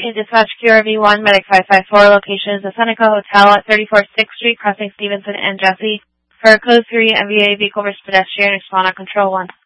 in dispatch QRV1, Medic 554, location is the Seneca Hotel at 34th 6th Street, crossing Stevenson and Jesse. For code 3, MVA vehicle versus pedestrian, respond on control 1.